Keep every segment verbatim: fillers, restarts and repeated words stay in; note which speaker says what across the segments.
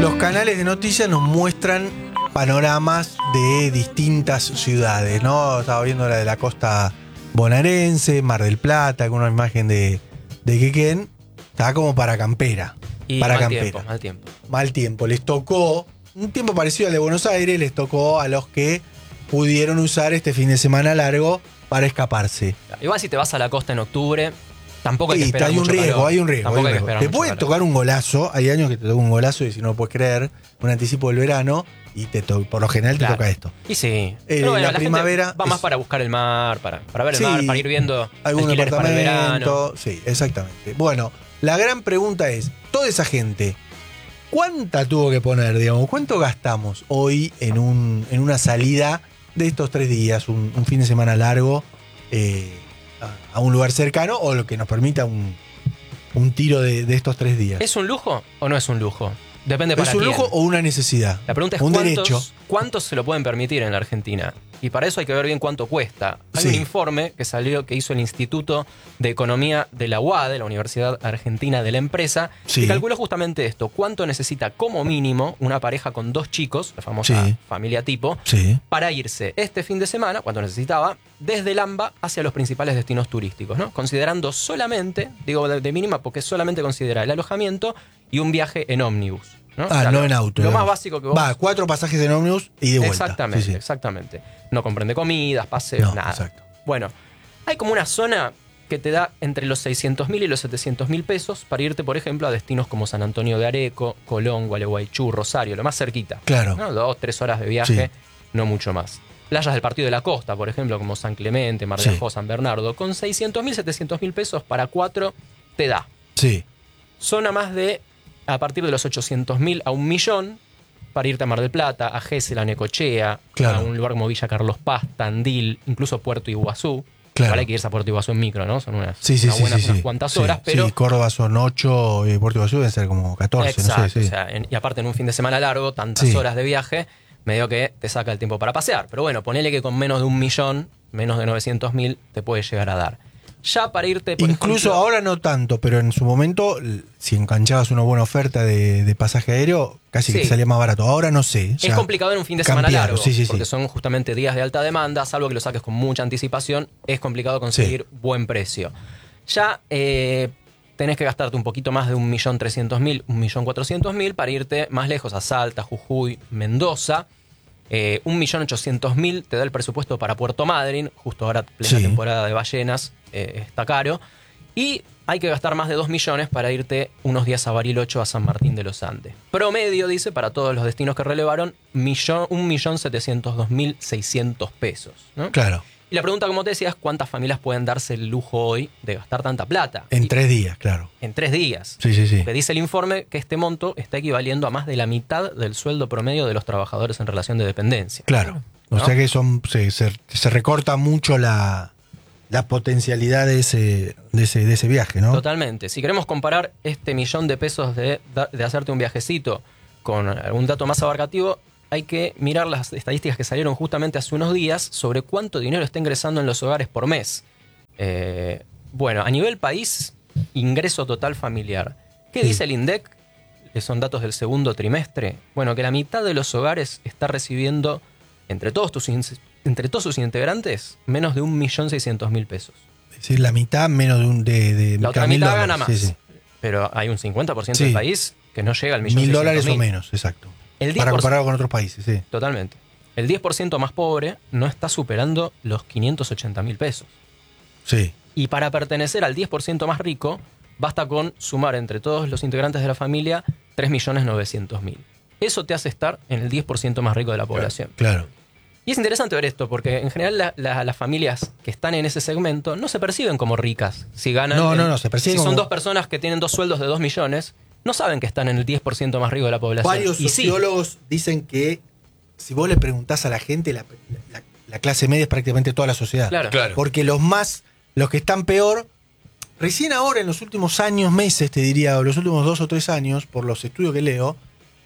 Speaker 1: los canales de noticias nos muestran panoramas de distintas ciudades, ¿no? Estaba viendo la de la costa bonaerense, Mar del Plata, con una imagen de, de Quequén. Estaba como para campera.
Speaker 2: Y
Speaker 1: para
Speaker 2: mal
Speaker 1: campera.
Speaker 2: tiempo, mal tiempo.
Speaker 1: Mal tiempo. Les tocó, un tiempo parecido al de Buenos Aires, les tocó a los que pudieron usar este fin de semana largo para escaparse.
Speaker 2: Igual si te vas a la costa en octubre, tampoco hay que
Speaker 1: Sí,
Speaker 2: esperar
Speaker 1: hay un
Speaker 2: mucho
Speaker 1: riesgo,
Speaker 2: calor.
Speaker 1: hay un riesgo.
Speaker 2: Tampoco
Speaker 1: hay un
Speaker 2: hay que
Speaker 1: riesgo.
Speaker 2: esperar
Speaker 1: Te
Speaker 2: mucho
Speaker 1: puede
Speaker 2: calor.
Speaker 1: tocar un golazo, hay años que te toca un golazo y si no lo puedes creer, un anticipo del verano y te to- por lo general
Speaker 2: Claro.
Speaker 1: te toca esto.
Speaker 2: Y sí.
Speaker 1: Eh,
Speaker 2: Pero bueno,
Speaker 1: la
Speaker 2: la,
Speaker 1: primavera
Speaker 2: gente va más
Speaker 1: es-
Speaker 2: para buscar el mar, para, para ver el
Speaker 1: Sí,
Speaker 2: mar, para ir viendo
Speaker 1: Algún
Speaker 2: alquileres para el verano.
Speaker 1: departamento. Sí, exactamente. Bueno, la gran pregunta es, toda esa gente, ¿cuánta tuvo que poner, digamos? ¿Cuánto gastamos hoy en, un, en una salida de estos tres días, un, un fin de semana largo, eh, a, a un lugar cercano o lo que nos permita un, un tiro de, de estos tres días?
Speaker 2: ¿Es un lujo o no es un lujo? Depende para
Speaker 1: ¿Es un
Speaker 2: quién.
Speaker 1: lujo o una necesidad?
Speaker 2: La pregunta es
Speaker 1: un
Speaker 2: cuántos,
Speaker 1: derecho.
Speaker 2: cuántos se lo pueden permitir en la Argentina. Y para eso hay que ver bien cuánto cuesta. Hay
Speaker 1: Sí.
Speaker 2: un informe que salió, que hizo el Instituto de Economía de la U A D, la Universidad Argentina de la Empresa,
Speaker 1: Sí.
Speaker 2: que calculó justamente esto. ¿Cuánto necesita como mínimo una pareja con dos chicos, la famosa
Speaker 1: Sí.
Speaker 2: familia tipo,
Speaker 1: Sí.
Speaker 2: para irse este fin de semana, cuando necesitaba, desde el AMBA hacia los principales destinos turísticos, ¿no? Considerando solamente, digo de, de mínima porque solamente considera el alojamiento y un viaje en ómnibus. ¿no?
Speaker 1: Ah,
Speaker 2: O sea,
Speaker 1: no
Speaker 2: lo,
Speaker 1: en auto.
Speaker 2: Lo
Speaker 1: digamos.
Speaker 2: más básico que vos...
Speaker 1: Va, cuatro pasajes en ómnibus y de vuelta.
Speaker 2: Exactamente,
Speaker 1: Sí, sí.
Speaker 2: exactamente. No comprende comidas, paseos,
Speaker 1: No,
Speaker 2: nada.
Speaker 1: exacto.
Speaker 2: Bueno, hay como una zona que te da entre los seiscientos mil y los setecientos mil pesos para irte, por ejemplo, a destinos como San Antonio de Areco, Colón, Gualeguaychú, Rosario, lo más cerquita.
Speaker 1: Claro.
Speaker 2: ¿no? Dos, tres horas de viaje,
Speaker 1: Sí.
Speaker 2: no mucho más. Playas del Partido de la Costa, por ejemplo, como San Clemente, Mar de
Speaker 1: Sí.
Speaker 2: Ajó, San Bernardo, con seiscientos mil, setecientos mil pesos para cuatro te da.
Speaker 1: Sí.
Speaker 2: Zona más de a partir de los ochocientos mil a un millón para irte a Mar del Plata, a Gesell, a Necochea,
Speaker 1: Claro.
Speaker 2: a un lugar como Villa Carlos Paz, Tandil, incluso Puerto Iguazú.
Speaker 1: Claro.
Speaker 2: Ahora hay que irse a Puerto Iguazú en micro, ¿no? Son unas,
Speaker 1: Sí, sí,
Speaker 2: unas
Speaker 1: sí,
Speaker 2: buenas,
Speaker 1: sí,
Speaker 2: unas
Speaker 1: sí.
Speaker 2: cuantas
Speaker 1: Sí,
Speaker 2: horas, pero...
Speaker 1: Sí, Córdoba son ocho y Puerto Iguazú deben ser como catorce,
Speaker 2: Exacto,
Speaker 1: no sé. Sí.
Speaker 2: o sea, en- y aparte en un fin de semana largo, tantas
Speaker 1: Sí.
Speaker 2: horas de viaje, medio que te saca el tiempo para pasear. Pero bueno, ponele que con menos de un millón, menos de novecientos mil, te puede llegar a dar. Ya para irte, por
Speaker 1: Incluso
Speaker 2: ejemplo,
Speaker 1: ahora no tanto, pero en su momento, l- si enganchabas una buena oferta de, de pasaje aéreo, casi que
Speaker 2: Sí.
Speaker 1: te salía más barato. Ahora no sé.
Speaker 2: es
Speaker 1: ya
Speaker 2: complicado en un fin de semana
Speaker 1: cambiaron,
Speaker 2: largo,
Speaker 1: sí, sí, sí.
Speaker 2: porque son justamente días de alta demanda, salvo que lo saques con mucha anticipación, es complicado conseguir buen precio. Ya eh, tenés que gastarte un poquito más de un millón trescientos mil, un millón cuatrocientos mil para irte más lejos, a Salta, Jujuy, Mendoza. Eh, un millón ochocientos mil te da el presupuesto para Puerto Madryn, justo ahora plena
Speaker 1: Sí.
Speaker 2: temporada de ballenas, eh, está caro. Y hay que gastar más de dos millones para irte unos días a Bariloche o a San Martín de los Andes. Promedio, dice, para todos los destinos que relevaron, millón, un millón setecientos dos mil seiscientos pesos. ¿no?
Speaker 1: Claro,
Speaker 2: Y la pregunta, como te decía, es cuántas familias pueden darse el lujo hoy de gastar tanta plata.
Speaker 1: en
Speaker 2: Y-
Speaker 1: tres días, claro.
Speaker 2: en tres días.
Speaker 1: Sí, sí, sí.
Speaker 2: Que dice el informe que este monto está equivaliendo a más de la mitad del sueldo promedio de los trabajadores en relación de dependencia.
Speaker 1: Claro. O
Speaker 2: ¿No?
Speaker 1: sea que son se, se, se recorta mucho la, la potencialidad de ese, de ese, de ese viaje, ¿no?
Speaker 2: Totalmente. Si queremos comparar este millón de pesos de, de hacerte un viajecito con algún dato más abarcativo, hay que mirar las estadísticas que salieron justamente hace unos días sobre cuánto dinero está ingresando en los hogares por mes. Eh, bueno, a nivel país, ingreso total familiar. ¿Qué
Speaker 1: Sí.
Speaker 2: dice el INDEC? Que son datos del segundo trimestre. Bueno, que la mitad de los hogares está recibiendo, entre todos, tus, in- entre todos sus integrantes, menos de un millón seiscientos mil pesos.
Speaker 1: Es decir, la mitad menos de un de, de
Speaker 2: La otra
Speaker 1: mil
Speaker 2: mitad
Speaker 1: dólares.
Speaker 2: gana más.
Speaker 1: Sí, sí.
Speaker 2: Pero hay un cincuenta por ciento
Speaker 1: Sí.
Speaker 2: del país que no llega al millón
Speaker 1: Mil dólares o
Speaker 2: seiscientos mil.
Speaker 1: menos, exacto.
Speaker 2: El diez
Speaker 1: Para
Speaker 2: por ciento
Speaker 1: compararlo con otros países, sí.
Speaker 2: Totalmente. El diez por ciento más pobre no está superando los quinientos ochenta mil pesos.
Speaker 1: Sí.
Speaker 2: Y para pertenecer al diez por ciento más rico, basta con sumar entre todos los integrantes de la familia tres millones novecientos mil. Eso te hace estar en el diez por ciento más rico de la población.
Speaker 1: Claro.
Speaker 2: Y es interesante ver esto, porque en general la- la- las familias que están en ese segmento no se perciben como ricas. Si ganan.
Speaker 1: No,
Speaker 2: el-
Speaker 1: no, no, se perciben
Speaker 2: Si son
Speaker 1: como-
Speaker 2: dos personas que tienen dos sueldos de dos millones, no saben que están en el diez por ciento más rico de la población.
Speaker 1: Varios
Speaker 2: Y sí,
Speaker 1: sociólogos dicen que si vos le preguntás a la gente, la, la- la clase media es prácticamente toda la sociedad.
Speaker 2: Claro.
Speaker 3: Claro.
Speaker 1: Porque los más, los que están peor, recién ahora en los últimos años, meses, te diría, o los últimos dos o tres años, por los estudios que leo,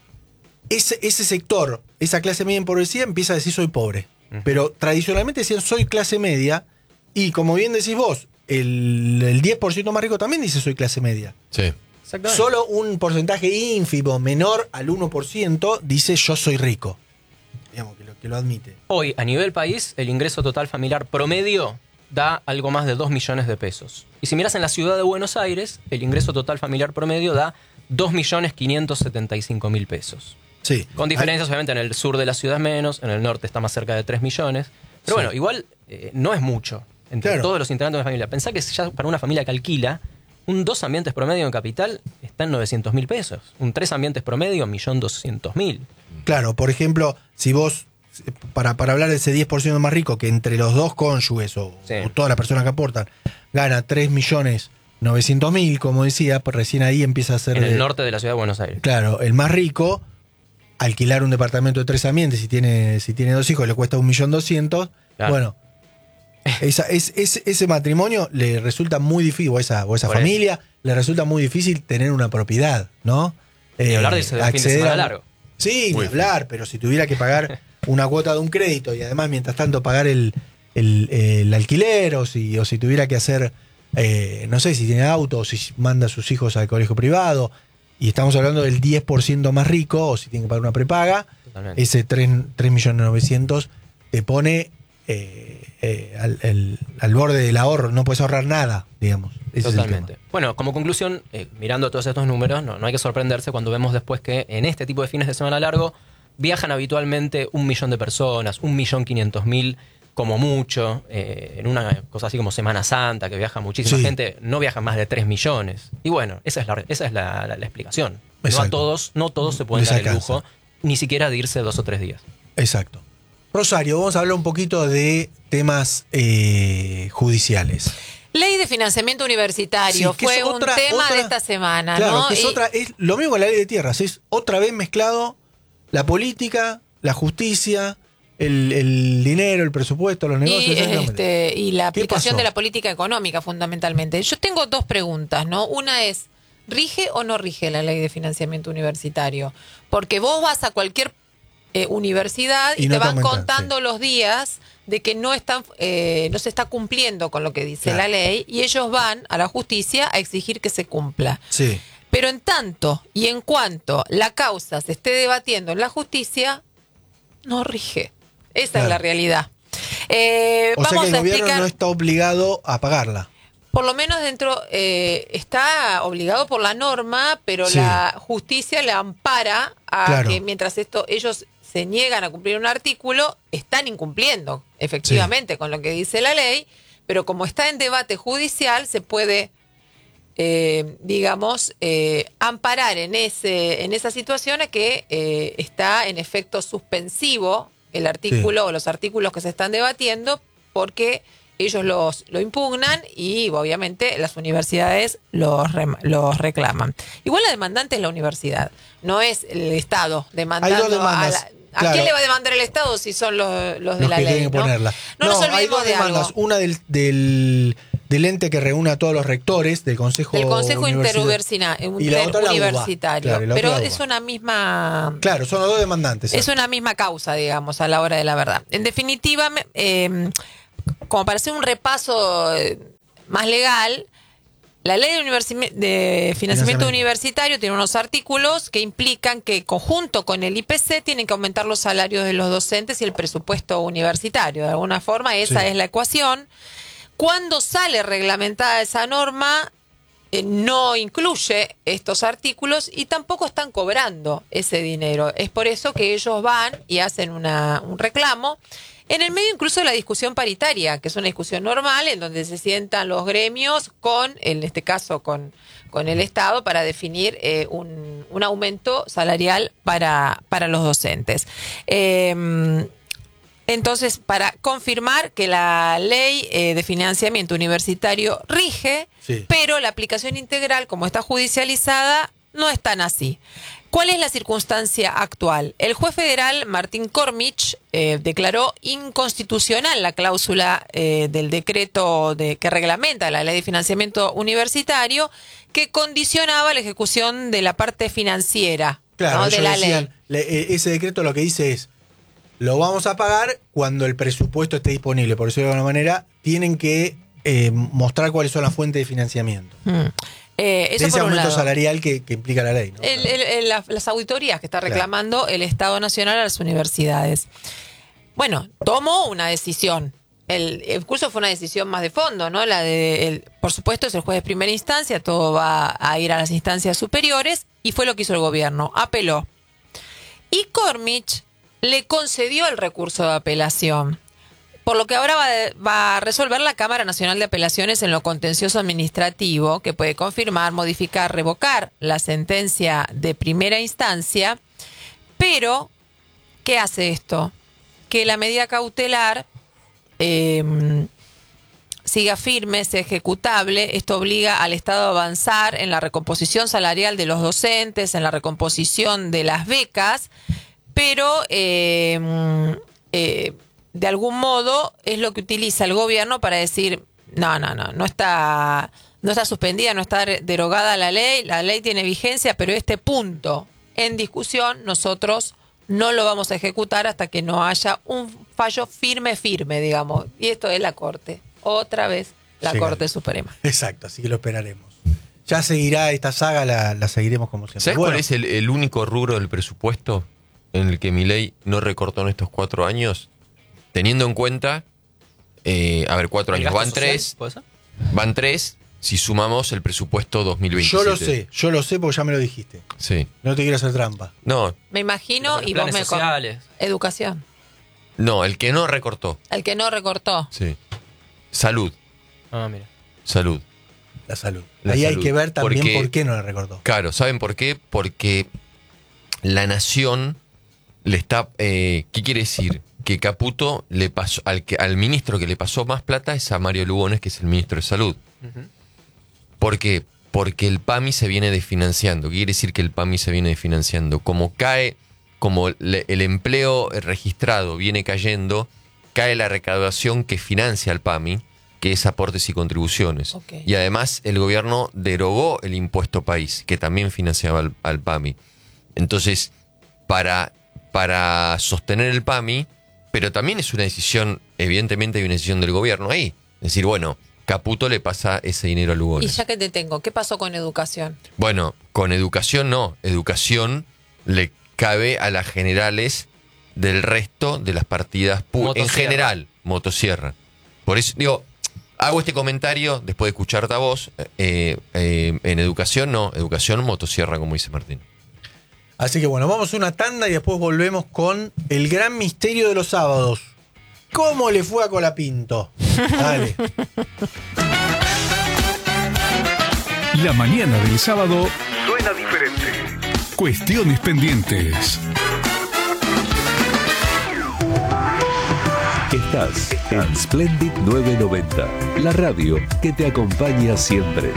Speaker 1: ese, ese sector, esa clase media empobrecida empieza a decir soy pobre.
Speaker 2: Ujú.
Speaker 1: Pero tradicionalmente decían soy clase media y como bien decís vos, el, el diez por ciento más rico también dice soy clase media.
Speaker 3: Sí.
Speaker 1: Solo un porcentaje ínfimo, menor al uno por ciento, dice yo soy rico. Digamos, que lo, que lo admite.
Speaker 2: Hoy, a nivel país, el ingreso total familiar promedio da algo más de dos millones de pesos. Y si miras en la ciudad de Buenos Aires, el ingreso total familiar promedio da dos millones quinientos setenta y cinco mil pesos.
Speaker 1: Sí.
Speaker 2: Con diferencias, Hay... obviamente, en el sur de la ciudad es menos, en el norte está más cerca de tres millones. Pero sí. bueno, igual eh, no es mucho entre claro. todos los integrantes de una familia. Pensá que ya para una familia que alquila, un dos ambientes promedio en capital está en novecientos mil pesos. Un tres ambientes promedio, un millón doscientos mil.
Speaker 1: Claro, por ejemplo, si vos, para, para hablar de ese diez por ciento más rico, que entre los dos cónyuges o, sí. o todas las personas que aportan, gana tres millones novecientos mil, como decía, pues recién ahí empieza a ser...
Speaker 2: En el
Speaker 1: de,
Speaker 2: norte de la ciudad de Buenos Aires.
Speaker 1: Claro, el más rico, alquilar un departamento de tres ambientes, si tiene, si tiene dos hijos, le cuesta un millón doscientos. Claro. Bueno, esa, es, es, ese matrimonio le resulta muy difícil, o esa, o esa familia, eso. le resulta muy difícil tener una propiedad, ¿no?
Speaker 2: Eh, y hablar de ese fin de semana largo.
Speaker 1: Sí, ni hablar, pero si tuviera que pagar una cuota de un crédito y además mientras tanto pagar el, el, el alquiler, o si, o si tuviera que hacer, eh, no sé, si tiene auto o si manda a sus hijos al colegio privado, y estamos hablando del diez por ciento más rico, o si tiene que pagar una prepaga, totalmente. Ese tres millones novecientos te pone eh, eh, al, el, al borde del ahorro, no puedes ahorrar nada, digamos. Ese
Speaker 2: Totalmente. Bueno, como conclusión, eh, mirando todos estos números, no, no hay que sorprenderse cuando vemos después que en este tipo de fines de semana largo viajan habitualmente un millón de personas, un millón quinientos mil como mucho, eh, en una cosa así como Semana Santa, que viaja muchísima sí. gente, no viajan más de tres millones. Y bueno, esa es la, esa es la, la, la explicación. Exacto. No a todos, no todos se pueden dar el lujo, ni siquiera de irse dos o tres días.
Speaker 1: Exacto. Rosario, vamos a hablar un poquito de temas eh, judiciales.
Speaker 3: Ley de financiamiento universitario sí, fue otra, un tema otra, de esta semana,
Speaker 1: claro,
Speaker 3: ¿no?
Speaker 1: Que es,
Speaker 3: y,
Speaker 1: otra, es lo mismo que la ley de tierras, es otra vez mezclado la política, la justicia, el, el dinero, el presupuesto, los negocios.
Speaker 3: Y, este, y la aplicación de la política económica, fundamentalmente. Yo tengo dos preguntas, ¿no? Una es, ¿rige o no rige la ley de financiamiento universitario? Porque vos vas a cualquier eh, universidad y, y no te van te contando sí. los días de que no están eh, no se está cumpliendo con lo que dice claro. la ley, y ellos van a la justicia a exigir que se cumpla.
Speaker 1: Sí.
Speaker 3: Pero en tanto y en cuanto la causa se esté debatiendo en la justicia, no rige. Esa claro. es la realidad. Eh,
Speaker 1: o
Speaker 3: vamos
Speaker 1: sea que el
Speaker 3: a
Speaker 1: gobierno
Speaker 3: explicar,
Speaker 1: no está obligado a pagarla.
Speaker 3: Por lo menos dentro, eh, está obligado por la norma, pero sí. la justicia le ampara a claro. que mientras esto ellos se niegan a cumplir un artículo, están incumpliendo efectivamente sí. con lo que dice la ley, pero como está en debate judicial, se puede, eh, digamos, eh, amparar en ese en esa situación a que eh, está en efecto suspensivo el artículo sí. o los artículos que se están debatiendo, porque ellos los lo impugnan y obviamente las universidades los, re, los reclaman. Igual la demandante es la universidad, no es el Estado demandando a la... ¿A claro. quién le va a demandar el Estado si son los, los de
Speaker 1: los
Speaker 3: la
Speaker 1: que
Speaker 3: ley?
Speaker 1: Tienen que
Speaker 3: ¿no?
Speaker 1: ponerla.
Speaker 3: No, no nos olvidemos
Speaker 1: hay dos
Speaker 3: de
Speaker 1: demandas.
Speaker 3: algo.
Speaker 1: Una del, del, del ente que reúne a todos los rectores del Consejo
Speaker 3: Del Consejo
Speaker 1: Interuniversitario. Y la otra la
Speaker 3: Universitario.
Speaker 1: Claro, la
Speaker 3: pero
Speaker 1: otra
Speaker 3: es una misma...
Speaker 1: Claro, son los dos demandantes.
Speaker 3: Es una misma causa, digamos, a la hora de la verdad. En definitiva, eh, como para hacer un repaso más legal, la ley de, universi- de financiamiento, financiamiento universitario tiene unos artículos que implican que, conjunto con el I P C, tienen que aumentar los salarios de los docentes y el presupuesto universitario. De alguna forma, esa sí. es la ecuación. Cuando sale reglamentada esa norma, eh, no incluye estos artículos y tampoco están cobrando ese dinero. Es por eso que ellos van y hacen una, un reclamo. En el medio incluso de la discusión paritaria, que es una discusión normal, en donde se sientan los gremios con, en este caso, con, con el Estado para definir eh, un, un aumento salarial para, para los docentes. Eh, entonces, para confirmar que la ley eh, de financiamiento universitario rige, sí. pero la aplicación integral, como está judicializada, no es tan así. ¿Cuál es la circunstancia actual? El juez federal Martín Cormich eh, declaró inconstitucional la cláusula eh, del decreto de, que reglamenta la ley de financiamiento universitario, que condicionaba la ejecución de la parte financiera,
Speaker 1: claro,
Speaker 3: ¿no? de la
Speaker 1: decían,
Speaker 3: ley.
Speaker 1: Le, ese decreto lo que dice es, lo vamos a pagar cuando el presupuesto esté disponible. Por eso de alguna manera tienen que eh, mostrar cuáles son las fuentes de financiamiento.
Speaker 3: Mm. Eh, eso
Speaker 1: de ese
Speaker 3: por un
Speaker 1: aumento
Speaker 3: lado.
Speaker 1: salarial que, que implica la ley, ¿no?
Speaker 3: El, el, el, la, las auditorías que está reclamando claro. el Estado Nacional a las universidades. Bueno, tomó una decisión. El, el curso fue una decisión más de fondo, ¿no? La de, el, por supuesto, es el juez de primera instancia, todo va a ir a las instancias superiores, y fue lo que hizo el gobierno, apeló. Y Cormich le concedió el recurso de apelación, por lo que ahora va, de, va a resolver la Cámara Nacional de Apelaciones en lo contencioso administrativo, que puede confirmar, modificar, revocar la sentencia de primera instancia. Pero, ¿qué hace esto? Que la medida cautelar eh, siga firme, sea ejecutable. Esto obliga al Estado a avanzar en la recomposición salarial de los docentes, en la recomposición de las becas, pero eh, eh, de algún modo es lo que utiliza el gobierno para decir, no, no, no, no está, no está suspendida, no está derogada la ley, la ley tiene vigencia, pero este punto en discusión nosotros no lo vamos a ejecutar hasta que no haya un fallo firme, firme, digamos. Y esto es la Corte. Otra vez la Llega. Corte Suprema.
Speaker 1: Exacto, así que lo esperaremos. Ya seguirá esta saga, la, la seguiremos como siempre.
Speaker 4: ¿Sabes
Speaker 1: bueno.
Speaker 4: cuál es el, el único rubro del presupuesto en el que Milei no recortó en estos cuatro años? Teniendo en cuenta, eh, a ver, cuatro años, van social, tres, ¿puede ser? Van tres si sumamos el presupuesto dos mil veintisiete.
Speaker 1: Yo lo sé, yo lo sé porque ya me lo dijiste.
Speaker 4: Sí.
Speaker 1: No te quiero hacer trampa.
Speaker 4: No.
Speaker 3: Me imagino y vos me...
Speaker 2: sociales.
Speaker 3: Educación.
Speaker 4: No, el que no recortó.
Speaker 3: El que no recortó.
Speaker 4: Sí. Salud.
Speaker 2: Ah, mira.
Speaker 4: Salud.
Speaker 1: La salud.
Speaker 4: La
Speaker 1: Ahí
Speaker 4: salud.
Speaker 1: hay que ver también
Speaker 4: Porque,
Speaker 1: por qué no le recortó.
Speaker 4: Claro, ¿saben por qué? Porque la nación le está... Eh, ¿Qué quiere decir? Que Caputo le pasó al, que, al ministro que le pasó más plata es a Mario Lugones, que es el ministro de Salud. Uh-huh. ¿Por qué? Porque el PAMI se viene desfinanciando. ¿Qué quiere decir que el PAMI se viene desfinanciando? Como cae, como le, el empleo registrado viene cayendo, cae la recaudación que financia al PAMI, que es aportes y contribuciones. Okay. Y además el gobierno derogó el impuesto país, que también financiaba al, al PAMI. Entonces, para, para sostener el PAMI, pero también es una decisión, evidentemente hay una decisión del gobierno ahí. Es decir, bueno, Caputo le pasa ese dinero a Lugones.
Speaker 3: Y ya que te tengo, ¿qué pasó con educación?
Speaker 4: Bueno, con educación no. Educación le cabe a las generales del resto de las partidas pu- en general, motosierra. Por eso, digo, hago este comentario después de escucharte a vos. Eh, eh, en educación no, educación motosierra, como dice Martín.
Speaker 1: Así que bueno, vamos a una tanda y después volvemos con el gran misterio de los sábados. ¿Cómo le fue a Colapinto? Dale.
Speaker 5: La mañana del sábado suena diferente. Cuestiones pendientes.
Speaker 6: Estás en Splendid novecientos noventa, la radio que te acompaña siempre.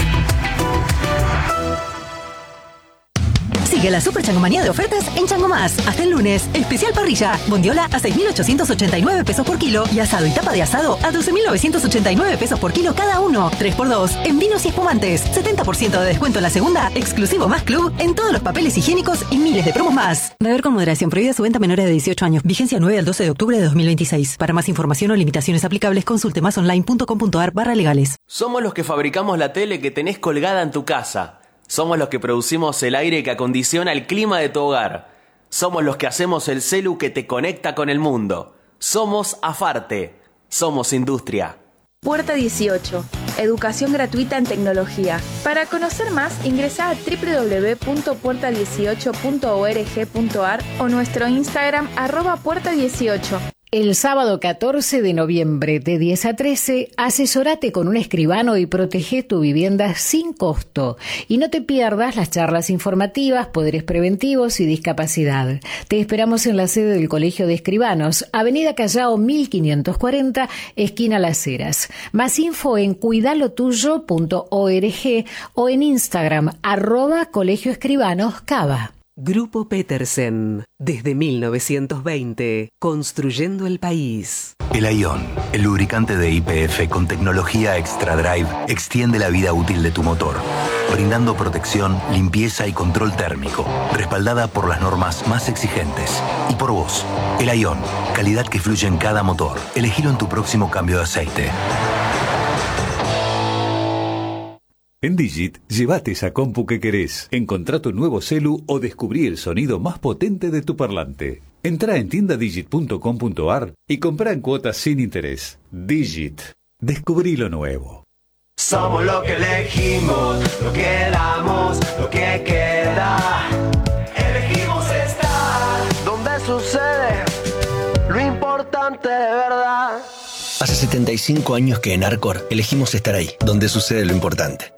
Speaker 7: Sigue la super changomanía de ofertas en Chango Más. Hasta el lunes, especial parrilla. Bondiola a seis mil ochocientos ochenta y nueve pesos por kilo y asado y tapa de asado a doce mil novecientos ochenta y nueve pesos por kilo cada uno. tres por dos en vinos y espumantes. setenta por ciento de descuento en la segunda. Exclusivo Más Club en todos los papeles higiénicos y miles de promos más. Beber con moderación. Prohibida su venta a menores de dieciocho años. Vigencia nueve al doce de octubre de dos mil veintiséis. Para más información o limitaciones aplicables, consulte másonline.com.ar barra legales.
Speaker 8: Somos los que fabricamos la tele que tenés colgada en tu casa. Somos los que producimos el aire que acondiciona el clima de tu hogar. Somos los que hacemos el celu que te conecta con el mundo. Somos Afarte. Somos industria.
Speaker 9: Puerta dieciocho. Educación gratuita en tecnología. Para conocer más, ingresa a doble u doble u doble u punto puerta dieciocho punto org punto ar o nuestro Instagram arroba puerta dieciocho.
Speaker 10: El sábado catorce de noviembre de diez a trece, asesórate con un escribano y protege tu vivienda sin costo. Y no te pierdas las charlas informativas, poderes preventivos y discapacidad. Te esperamos en la sede del Colegio de Escribanos, Avenida Callao mil quinientos cuarenta, esquina Las Heras. Más info en cuidalotuyo punto org o en Instagram, arroba Colegio Escribanos Cava.
Speaker 11: Grupo Petersen, desde mil novecientos veinte, construyendo el país.
Speaker 12: El Aion, el lubricante de Y P F con tecnología Extra Drive, extiende la vida útil de tu motor, brindando protección, limpieza y control térmico, respaldada por las normas más exigentes. Y por vos, el Aion, calidad que fluye en cada motor. Elegilo en tu próximo cambio de aceite.
Speaker 5: En Digit, llévate esa compu que querés, encontrá tu nuevo celu o descubrí el sonido más potente de tu parlante. Entrá en tienda digit punto com punto a r y comprá en cuotas sin interés. Digit. Descubrí lo nuevo.
Speaker 13: Somos lo que elegimos, lo que damos, lo que queda. Elegimos estar donde sucede lo importante de verdad.
Speaker 14: Hace setenta y cinco años que en Arcor elegimos estar ahí, donde sucede lo importante.